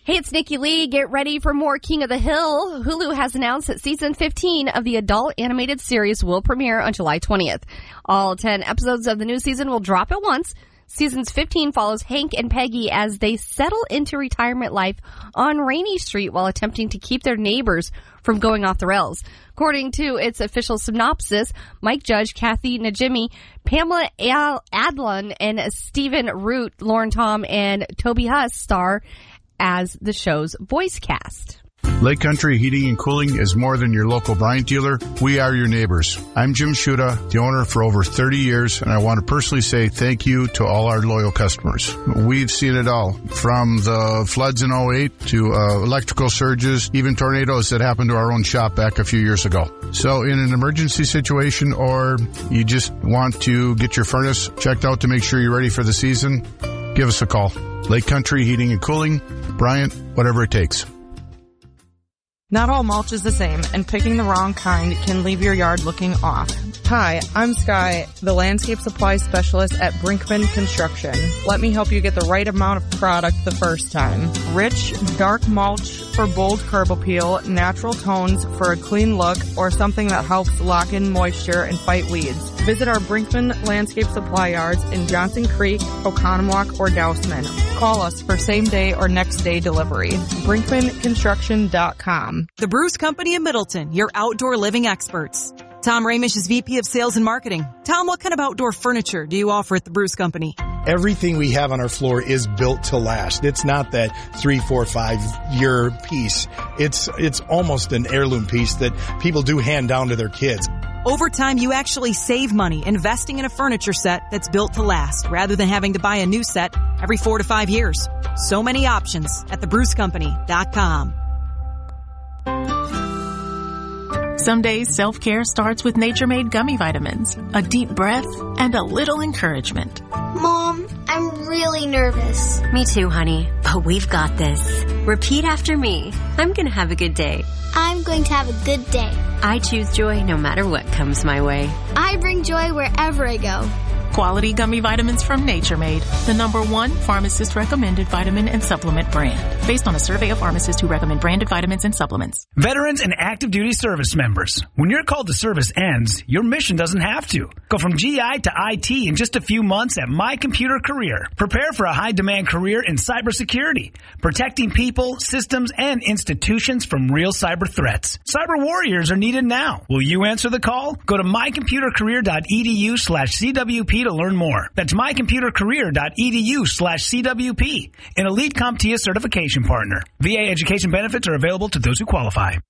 Hey, it's Nikki Lee. Get ready for more King of the Hill. Hulu has announced that season 15 of the adult animated series will premiere on July 20th. All 10 episodes of the new season will drop at once. Seasons 15 follows Hank and Peggy as they settle into retirement life on Rainy Street while attempting to keep their neighbors from going off the rails. According to its official synopsis, Mike Judge, Kathy Najimy, Pamela Adlon, and Stephen Root, Lauren Tom, and Toby Huss star as the show's voice cast. Lake Country Heating and Cooling is more than your local Bryant dealer. We are your neighbors. I'm Jim Shuda, the owner for over 30 years, and I want to personally say thank you to all our loyal customers. We've seen it all, from the floods in 2008 to electrical surges, even tornadoes that happened to our own shop back a few years ago. So in an emergency situation, or you just want to get your furnace checked out to make sure you're ready for the season, give us a call. Lake Country Heating and Cooling, Bryant, whatever it takes. Not all mulch is the same, and picking the wrong kind can leave your yard looking off. Hi, I'm Sky, the landscape supply specialist at Brinkman Construction. Let me help you get the right amount of product the first time. Rich, dark mulch for bold curb appeal, natural tones for a clean look, or something that helps lock in moisture and fight weeds. Visit our Brinkman Landscape Supply Yards in Johnson Creek, Oconomowoc, or Dousman. Call us for same-day or next-day delivery. BrinkmanConstruction.com. The Bruce Company of Middleton, your outdoor living experts. Tom Ramish is VP of Sales and Marketing. Tom, what kind of outdoor furniture do you offer at the Bruce Company? Everything we have on our floor is built to last. It's not that 3, 4, 5 year piece. It's almost an heirloom piece that people do hand down to their kids. Over time, you actually save money investing in a furniture set that's built to last rather than having to buy a new set every 4 to 5 years. So many options at thebrucecompany.com. Some days self-care starts with Nature-Made gummy vitamins, a deep breath, and a little encouragement. Mom, I'm really nervous. Me too, honey, but we've got this. Repeat after me. I'm going to have a good day. I'm going to have a good day. I choose joy no matter what comes my way. I bring joy wherever I go. Quality gummy vitamins from Nature-Made, the #1 pharmacist-recommended vitamin and supplement brand. Based on a survey of pharmacists who recommend branded vitamins and supplements. Veterans and active duty service members. When your call to service ends, your mission doesn't have to. Go from GI to IT in just a few months at My Computer Career. Prepare for a high-demand career in cybersecurity, protecting people, systems, and institutions from real cyber threats. Cyber warriors are needed now. Will you answer the call? Go to mycomputercareer.edu/CWP to learn more. That's mycomputercareer.edu/CWP, an elite CompTIA certification partner. VA education benefits are available to those who qualify.